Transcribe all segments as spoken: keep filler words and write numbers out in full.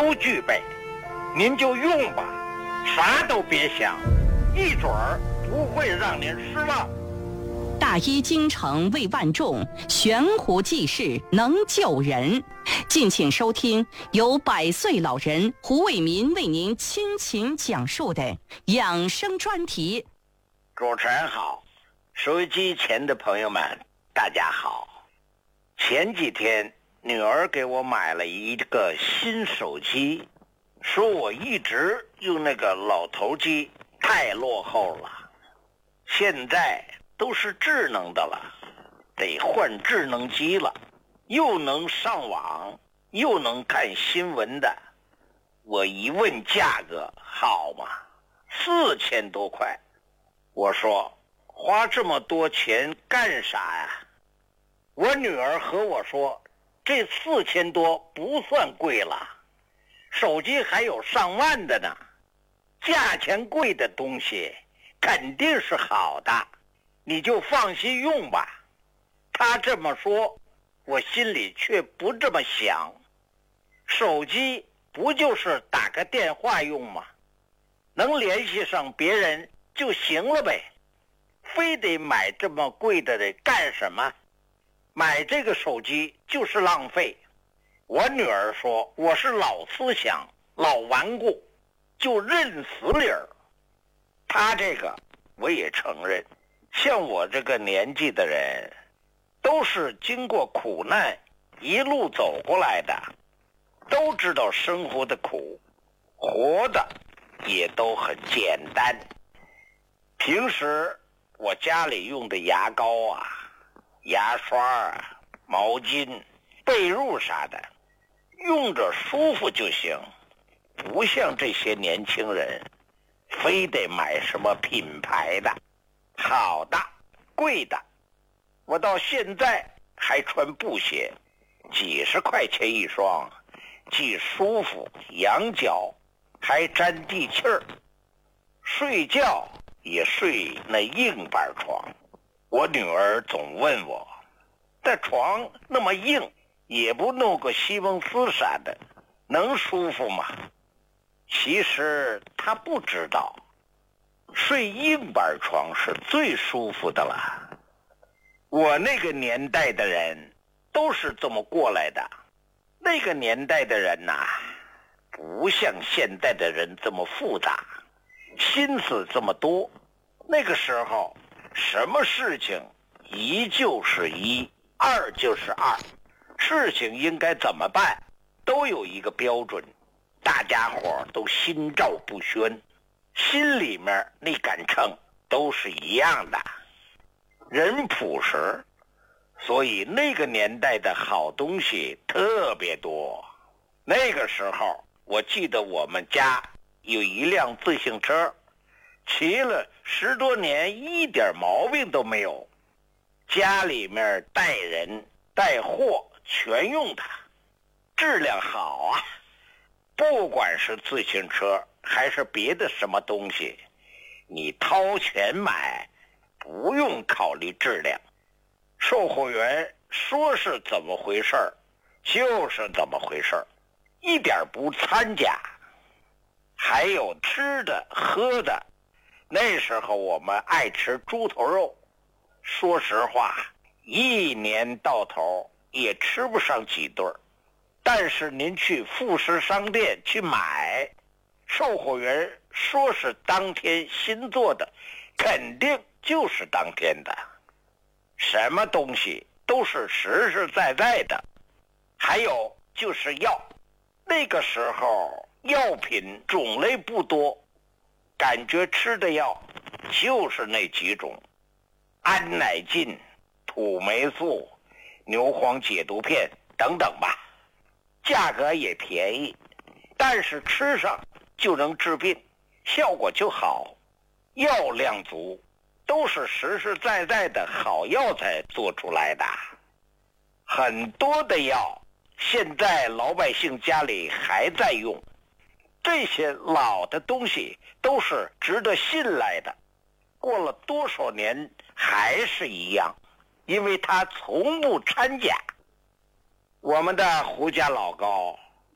都具备，您就用吧，啥都别想，一准儿不会让您失望。 大医精诚为万众，悬壶济世能救人。敬请收听由百岁老人胡伟民为您倾情讲述的养生专题。 主持人好，收音机前的朋友们大家好。前几天女儿给我买了一个新手机，说我一直用那个老头机太落后了，现在都是智能的了，得换智能机了，又能上网又能看新闻的。我一问价格，好嘛，四千多块。我说花这么多钱干啥呀？我女儿和我说，这四千多不算贵了，手机还有上万的呢，价钱贵的东西肯定是好的，你就放心用吧。她这么说，我心里却不这么想。手机不就是打个电话用吗？能联系上别人就行了呗，非得买这么贵的得干什么？买这个手机就是浪费。我女儿说我是老思想老顽固，就认死理儿。她这个我也承认，像我这个年纪的人都是经过苦难一路走过来的，都知道生活的苦，活的也都很简单。平时我家里用的牙膏啊、牙刷啊、毛巾、被褥啥的，用着舒服就行，不像这些年轻人非得买什么品牌的好的贵的。我到现在还穿布鞋，几十块钱一双，既舒服养脚还沾地气儿，睡觉也睡那硬板床。我女儿总问我，这床那么硬，也不弄个西蒙斯啥的，能舒服吗？其实她不知道，睡硬板床是最舒服的了。我那个年代的人都是这么过来的，那个年代的人呐、啊，不像现在的人这么复杂，心思这么多。那个时候什么事情一就是一，二就是二，事情应该怎么办都有一个标准，大家伙都心照不宣，心里面那杆秤都是一样的，人朴实，所以那个年代的好东西特别多。那个时候我记得我们家有一辆自行车，骑了十多年一点毛病都没有，家里面带人带货全用它，质量好啊。不管是自行车还是别的什么东西，你掏钱买，不用考虑质量，售货员说是怎么回事就是怎么回事，一点不掺假。还有吃的喝的，那时候我们爱吃猪头肉，说实话一年到头也吃不上几顿，但是您去副食商店去买，售货员说是当天新做的，肯定就是当天的，什么东西都是实实在在的。还有就是药，那个时候药品种类不多，感觉吃的药就是那几种，安乃近、土霉素、牛黄解毒片等等吧，价格也便宜，但是吃上就能治病，效果就好，药量足，都是实实在在的好药材做出来的。很多的药现在老百姓家里还在用，这些老的东西都是值得信赖的，过了多少年还是一样，因为它从不掺假。我们的胡家老膏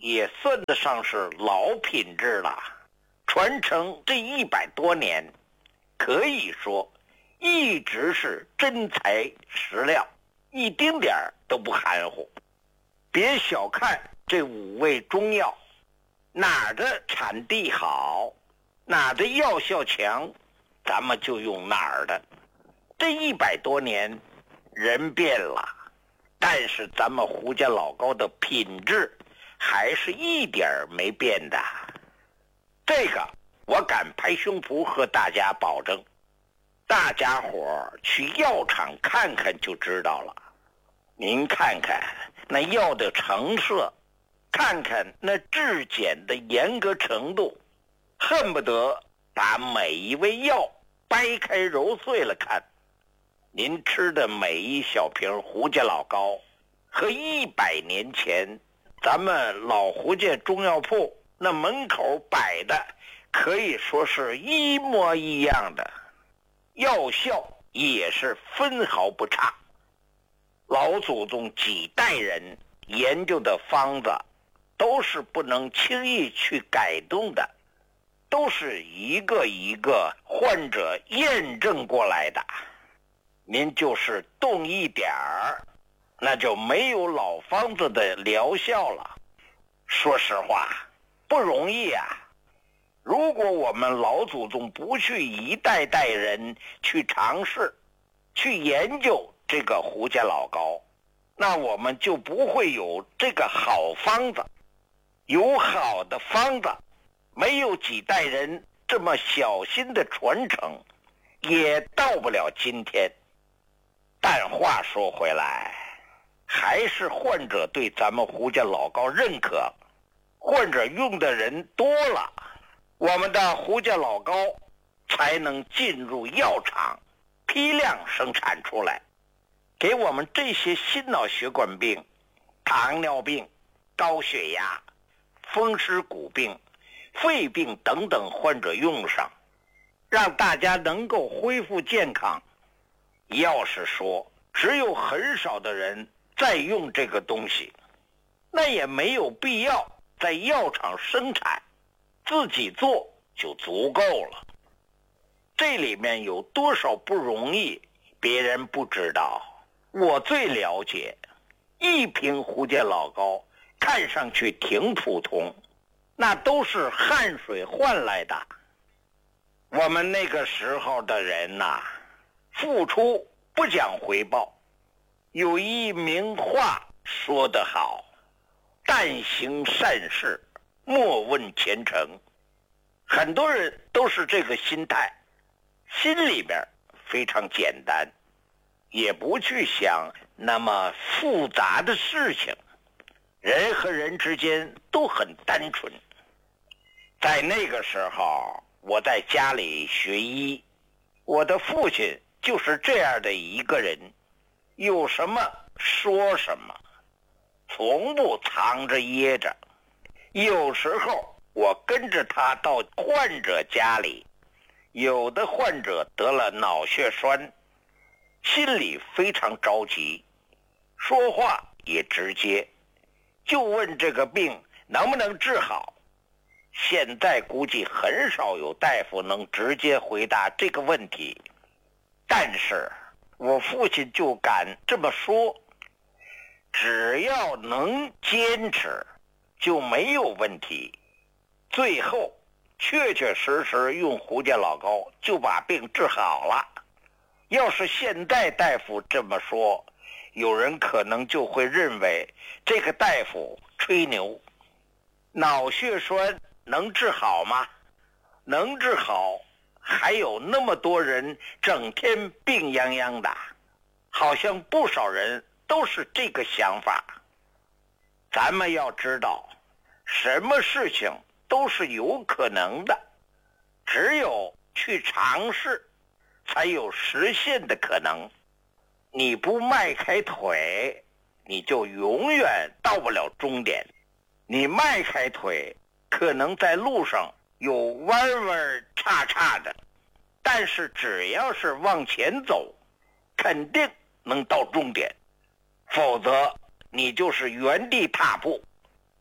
也算得上是老品质了，传承这一百多年，可以说一直是真材实料，一丁点儿都不含糊。别小看这五味中药，哪儿的产地好，哪儿的药效强，咱们就用哪儿的。这一百多年，人变了，但是咱们胡家老高的品质还是一点儿没变的。这个我敢拍胸脯和大家保证，大家伙儿去药厂看看就知道了。您看看那药的成色，看看那质检的严格程度，恨不得把每一味药掰开揉碎了看。您吃的每一小瓶胡家老高，和一百年前咱们老胡家中药铺那门口摆的可以说是一模一样的，药效也是分毫不差。老祖宗几代人研究的方子都是不能轻易去改动的，都是一个一个患者验证过来的。您就是动一点儿，那就没有老方子的疗效了。说实话，不容易啊。如果我们老祖宗不去一代代人去尝试，去研究这个胡家老高，那我们就不会有这个好方子。有好的方子，没有几代人这么小心的传承，也到不了今天。但话说回来，还是患者对咱们胡家老高认可，患者用的人多了，我们的胡家老高才能进入药厂，批量生产出来，给我们这些心脑血管病、糖尿病、高血压、风湿骨病、肺病等等患者用上，让大家能够恢复健康。要是说只有很少的人在用这个东西，那也没有必要在药厂生产，自己做就足够了。这里面有多少不容易，别人不知道，我最了解。一瓶胡家老高看上去挺普通，那都是汗水换来的。我们那个时候的人呐、啊，付出不讲回报。有一名话说得好，但行善事，莫问前程。很多人都是这个心态，心里边非常简单，也不去想那么复杂的事情，人和人之间都很单纯。在那个时候，我在家里学医，我的父亲就是这样的一个人，有什么说什么，从不藏着掖着。有时候我跟着他到患者家里，有的患者得了脑血栓，心里非常着急，说话也直接，就问这个病能不能治好。现在估计很少有大夫能直接回答这个问题，但是我父亲就敢这么说，只要能坚持就没有问题。最后确确实实用胡家老高就把病治好了。要是现在大夫这么说，有人可能就会认为这个大夫吹牛。脑血栓能治好吗？能治好，还有那么多人整天病殃殃的，好像不少人都是这个想法。咱们要知道，什么事情都是有可能的，只有去尝试，才有实现的可能。你不迈开腿，你就永远到不了终点。你迈开腿，可能在路上有弯弯叉叉的，但是只要是往前走，肯定能到终点。否则你就是原地踏步，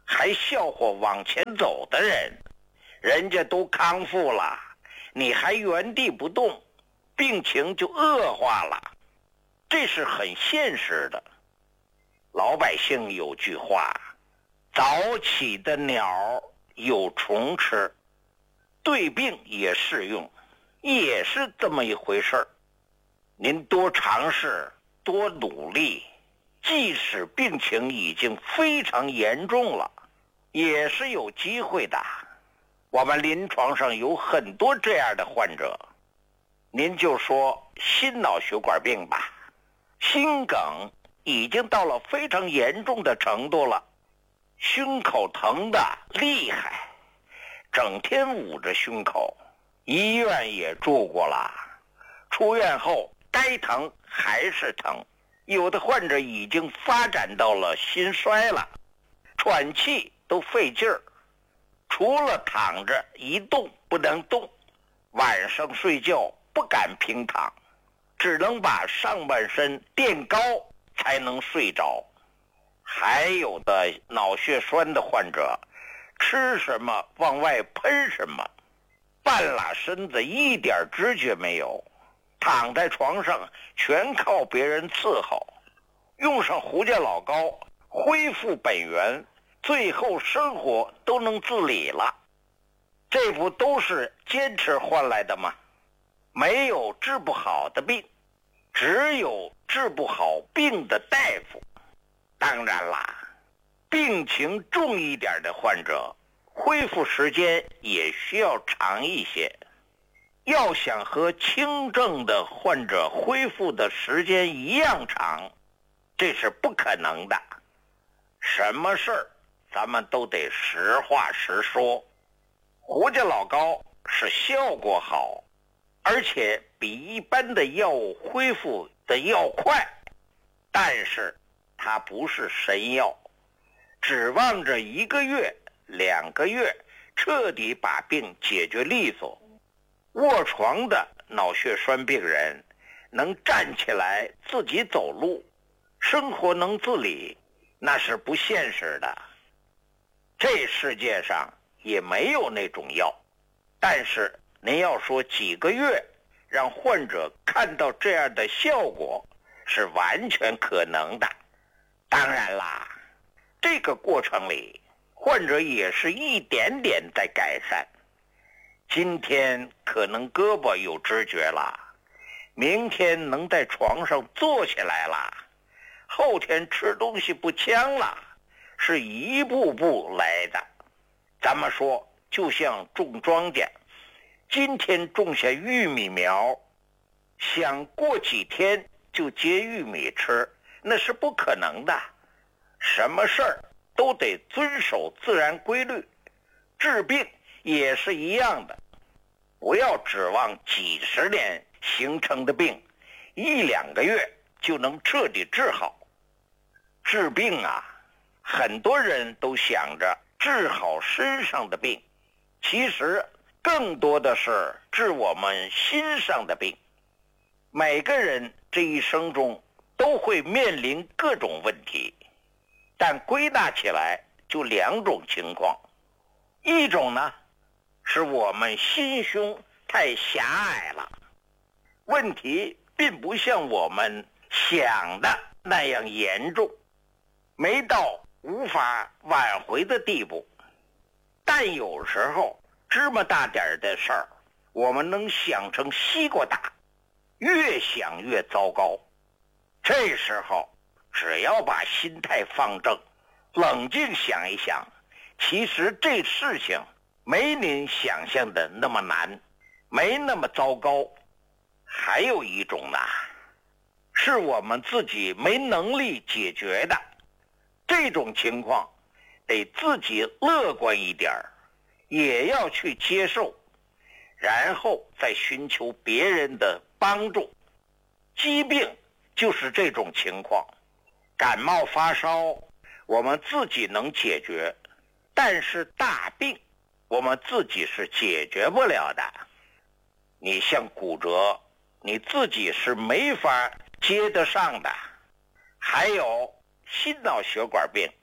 还笑话往前走的人，人家都康复了，你还原地不动，病情就恶化了，这是很现实的。老百姓有句话，早起的鸟有虫吃，对病也适用，也是这么一回事儿。您多尝试，多努力，即使病情已经非常严重了，也是有机会的。我们临床上有很多这样的患者，您就说心脑血管病吧，心梗已经到了非常严重的程度了，胸口疼的厉害，整天捂着胸口，医院也住过了，出院后该疼还是疼，有的患者已经发展到了心衰了，喘气都费劲儿，除了躺着一动不能动，晚上睡觉不敢平躺，只能把上半身垫高才能睡着。还有的脑血栓的患者，吃什么往外喷什么，半拉身子一点知觉没有，躺在床上全靠别人伺候，用上胡家老膏恢复本源，最后生活都能自理了。这不都是坚持换来的吗？没有治不好的病，只有治不好病的大夫。当然啦，病情重一点的患者，恢复时间也需要长一些。要想和轻症的患者恢复的时间一样长，这是不可能的。什么事儿咱们都得实话实说。胡家老膏是效果好，而且比一般的药物恢复的要快，但是它不是神药，指望着一个月两个月彻底把病解决利索。卧床的脑血栓病人能站起来自己走路，生活能自理，那是不现实的。这世界上也没有那种药，但是您要说几个月让患者看到这样的效果，是完全可能的。当然啦，这个过程里患者也是一点点在改善。今天可能胳膊有知觉了，明天能在床上坐起来了，后天吃东西不呛了，是一步步来的。咱们说就像种庄稼，今天种下玉米苗，想过几天就结玉米吃，那是不可能的。什么事儿都得遵守自然规律，治病也是一样的。不要指望几十年形成的病，一两个月就能彻底治好。治病啊，很多人都想着治好身上的病，其实更多的是治我们心上的病。每个人这一生中都会面临各种问题，但归纳起来就两种情况。一种呢，是我们心胸太狭隘了，问题并不像我们想的那样严重，没到无法挽回的地步。但有时候芝麻大点的事儿，我们能想成西瓜大，越想越糟糕。这时候只要把心态放正，冷静想一想，其实这事情没您想象的那么难，没那么糟糕。还有一种呢，是我们自己没能力解决的，这种情况得自己乐观一点，也要去接受，然后再寻求别人的帮助。疾病就是这种情况，感冒发烧我们自己能解决，但是大病我们自己是解决不了的。你像骨折，你自己是没法接得上的。还有心脑血管病，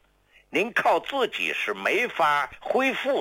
您靠自己是没法恢复